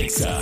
Exa.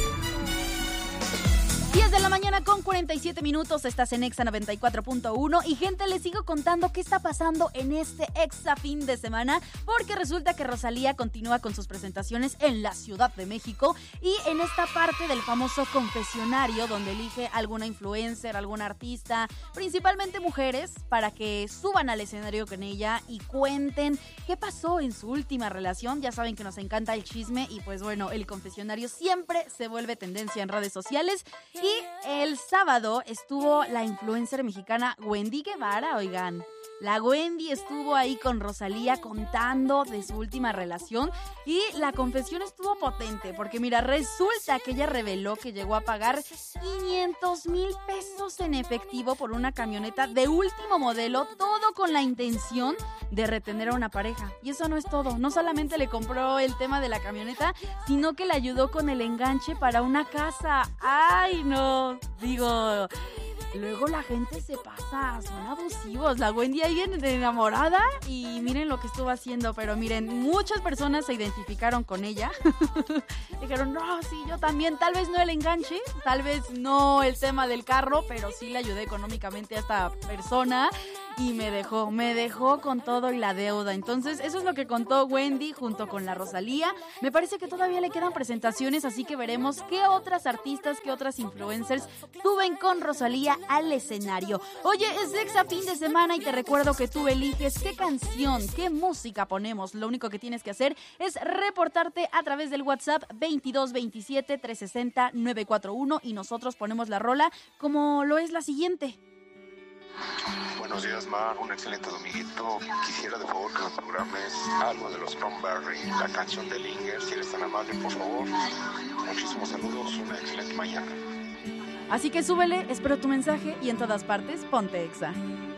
10 de la mañana con 47 minutos, estás en Exa 94.1 y gente, les sigo contando qué está pasando en este Exa fin de semana, porque resulta que Rosalía continúa con sus presentaciones en la Ciudad de México y en esta parte del famoso confesionario donde elige alguna influencer, alguna artista, principalmente mujeres, para que suban al escenario con ella y cuenten qué pasó en su última relación. Ya saben que nos encanta el chisme y pues bueno, el confesionario siempre se vuelve tendencia en redes sociales. Y el sábado estuvo la influencer mexicana Wendy Guevara, oigan. La Wendy estuvo ahí con Rosalía contando de su última relación y la confesión estuvo potente porque mira, resulta que ella reveló que llegó a pagar 500,000 pesos en efectivo por una camioneta de último modelo, todo con la intención de retener a una pareja. Y eso no es todo, no solamente le compró el tema de la camioneta, sino que le ayudó con el enganche para una casa. ¡Ay, no! Digo... Luego la gente se pasa, son abusivos. La Wendy ahí enamorada y miren lo que estuvo haciendo. Pero miren, muchas personas se identificaron con ella. Dijeron, no, sí, yo también. Tal vez no el enganche, tal vez no el tema del carro, pero sí le ayudé económicamente a esta persona. Y me dejó con todo y la deuda. Entonces, eso es lo que contó Wendy junto con la Rosalía. Me parece que todavía le quedan presentaciones, así que veremos qué otras artistas, qué otras influencers suben con Rosalía al escenario. Oye, es Exa fin de semana y te recuerdo que tú eliges qué canción, qué música ponemos. Lo único que tienes que hacer es reportarte a través del WhatsApp 2227 360 941 y nosotros ponemos la rola como lo es la siguiente. Buenos días, Mar, un excelente dominguito. Quisiera de favor que me programes algo de los Cranberry, la canción de Linger, si eres tan amable, por favor. Muchísimos saludos, una excelente mañana. Así que súbele, espero tu mensaje y en todas partes, ponte Exa.